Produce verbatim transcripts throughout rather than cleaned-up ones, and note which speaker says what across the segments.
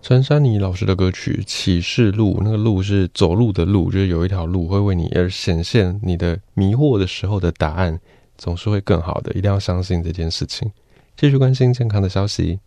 Speaker 1: 陈珊妮老师的歌曲《启示录》，那个路是走路的路，就是有一条路会为你而显现你的迷惑的时候的答案，总是会更好的，一定要相信这件事情。继续关心健康的消息。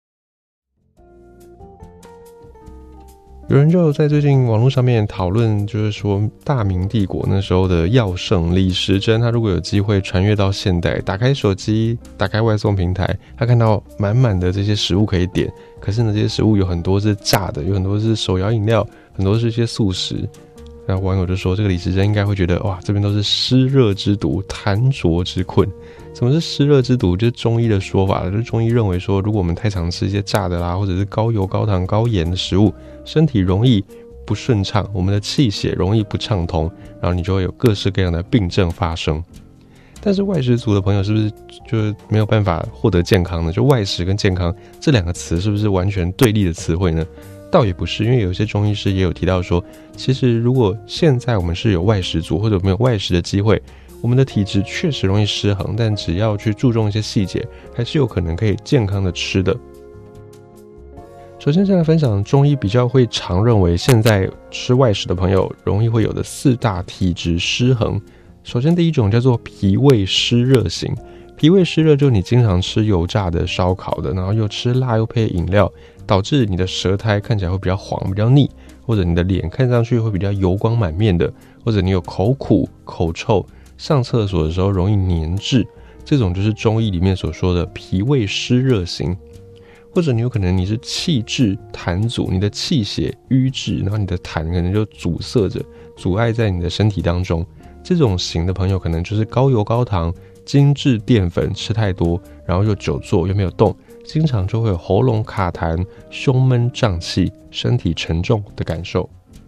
Speaker 1: 有人就在最近网络上面讨论，就是说大明帝国那时候的药圣李时珍，他如果有机会穿越到现代，打开手机，打开外送平台，他看到满满的这些食物可以点，可是呢这些食物有很多是炸的，有很多是手摇饮料，很多是一些速食。那网友就说，这个李时珍应该会觉得，哇，这边都是湿热之毒，痰浊之困。什么是湿热之毒？就是中医的说法，就是中医认为说，如果我们太常吃一些炸的啦，或者是高油、高糖、高盐的食物，身体容易不顺畅，我们的气血容易不畅通，然后你就会有各式各样的病症发生。但是外食族的朋友是不是就没有办法获得健康呢？就外食跟健康这两个词是不是完全对立的词汇呢？倒也不是，因为有些中医师也有提到说，其实如果现在我们是有外食族或者没有外食的机会，我们的体质确实容易失衡，但只要去注重一些细节，还是有可能可以健康的吃的。首先先来分享中医比较会常认为现在吃外食的朋友容易会有的四大体质失衡。首先第一种叫做脾胃湿热型，脾胃湿热就是你经常吃油炸的、烧烤的，然后又吃辣又配饮料，导致你的舌苔看起来会比较黄、比较腻，或者你的脸看上去会比较油光满面的，或者你有口苦、口臭，上厕所的时候容易黏滞，这种就是中医里面所说的脾胃湿热型。或者你有可能你是气滞痰阻，你的气血瘀滞，然后你的痰可能就阻塞着，阻碍在你的身体当中。这种型的朋友可能就是高油高糖、精致淀粉吃太多，然后又久坐又没有动，经常就会有喉咙卡痰、胸闷胀气、身体沉重的感受。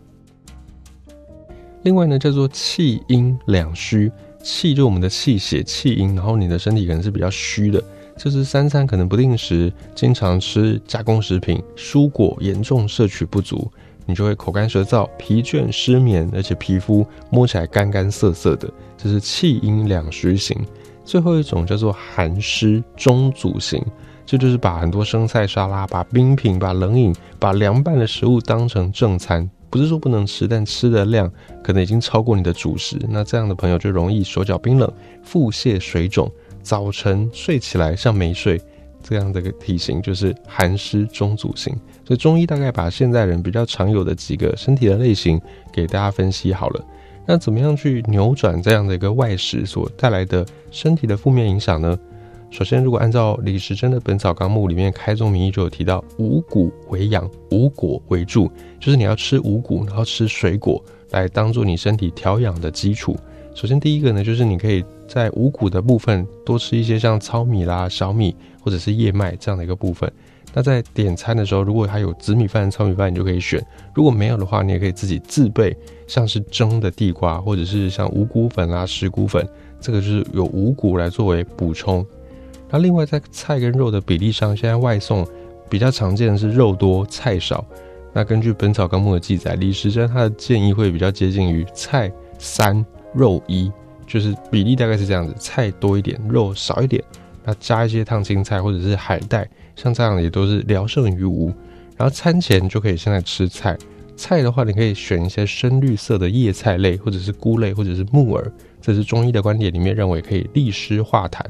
Speaker 1: 另外呢，叫做气阴两虚，气就是我们的气血气阴，然后你的身体可能是比较虚的，就是三餐可能不定时，经常吃加工食品、蔬果严重摄取不足，你就会口干舌燥、疲倦、失眠，而且皮肤摸起来干干涩涩的，这是气阴两虚型。最后一种叫做寒湿中阻型，这就是把很多生菜沙拉、把冰品、把冷饮、把凉拌的食物当成正餐，不是说不能吃，但吃的量可能已经超过你的主食。那这样的朋友就容易手脚冰冷、腹泻水肿，早晨睡起来像没睡，这样的个体型就是寒湿中阻型。所以中医大概把现代人比较常有的几个身体的类型给大家分析好了。那怎么样去扭转这样的一个外食所带来的身体的负面影响呢？首先，如果按照李时珍的《本草纲目》里面开宗明义就有提到五谷为养，五果为助，就是你要吃五谷，然后吃水果来当做你身体调养的基础。首先第一个呢，就是你可以在五谷的部分多吃一些像糙米啦、小米或者是燕麦这样的一个部分。那在点餐的时候，如果它有紫米饭、糙米饭，你就可以选；如果没有的话，你也可以自己自备，像是蒸的地瓜，或者是像五谷粉啦、十谷粉，这个就是有五谷来作为补充。那另外在菜跟肉的比例上，现在外送比较常见的是肉多菜少。那根据《本草纲目》的记载，李时珍他的建议会比较接近于菜三肉一，就是比例大概是这样子，菜多一点，肉少一点。那加一些烫青菜或者是海带，像这样的也都是聊胜于无。然后餐前就可以先来吃菜，菜的话你可以选一些深绿色的叶菜类，或者是菇类，或者是木耳，这是中医的观点里面认为可以利湿化痰。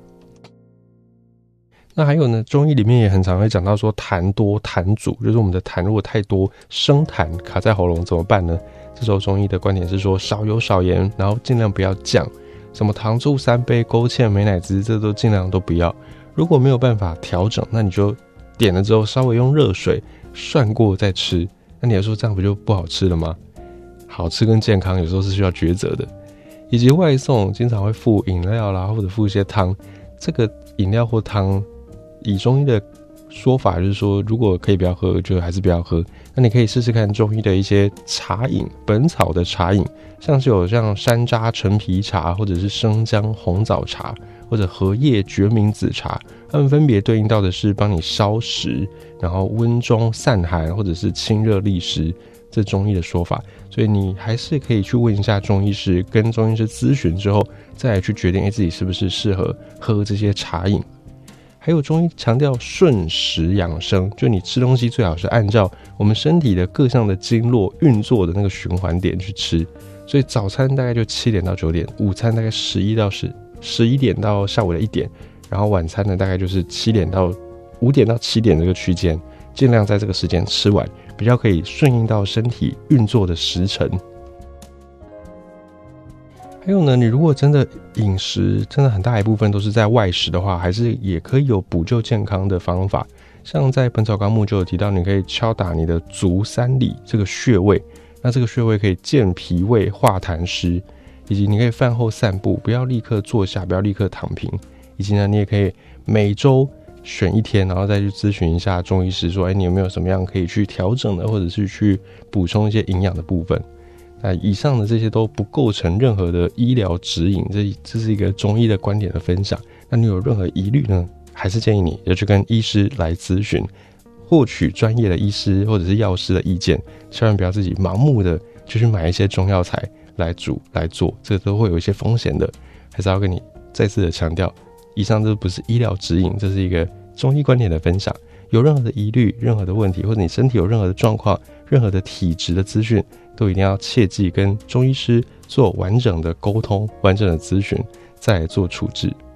Speaker 1: 那还有呢，中医里面也很常会讲到说痰多痰阻，就是我们的痰如果太多，生痰卡在喉咙怎么办呢？这时候中医的观点是说少油少盐，然后尽量不要酱，什么糖醋三杯、勾芡、美乃滋，这都尽量都不要。如果没有办法调整，那你就点了之后稍微用热水涮过再吃。那你说这样不就不好吃了吗？好吃跟健康有时候是需要抉择的。以及外送经常会附饮料啦，或者附一些汤，这个饮料或汤以中医的说法就是说，如果可以不要喝就还是不要喝。那你可以试试看中医的一些茶饮，本草的茶饮，像是有像山楂陈皮茶，或者是生姜红枣茶，或者荷叶决明子茶，它们分别对应到的是帮你消食，然后温中散寒，或者是清热利湿，这中医的说法。所以你还是可以去问一下中医师，跟中医师咨询之后，再来去决定、欸、自己是不是适合喝这些茶饮。 还有中医强调顺时养生，就你吃东西最好是按照我们身体的各项的经络运作的那个循环点去吃。所以早餐大概就七点到九点，午餐大概十一到十十一点到下午的一点，然后晚餐呢大概就是七点到五点到七点这个区间，尽量在这个时间吃完，比较可以顺应到身体运作的时辰。还有呢，你如果真的饮食真的很大一部分都是在外食的话，还是也可以有补救健康的方法。像在《本草纲目》就有提到，你可以敲打你的足三里这个穴位，那这个穴位可以健脾胃、化痰湿，以及你可以饭后散步，不要立刻坐下，不要立刻躺平，以及呢，你也可以每周选一天，然后再去咨询一下中医师，说，哎，你有没有什么样可以去调整的，或者是去补充一些营养的部分。那以上的这些都不构成任何的医疗指引，这这是一个中医的观点的分享。那你有任何疑虑呢，还是建议你要去跟医师来咨询，获取专业的医师或者是药师的意见，千万不要自己盲目的就去买一些中药材来煮来做，这都会有一些风险的。还是要跟你再次的强调，以上这不是医疗指引，这是一个中医观点的分享。有任何的疑虑、任何的问题，或者你身体有任何的状况、任何的体质的资讯，都一定要切记跟中医师做完整的沟通、完整的咨询，再来做处置。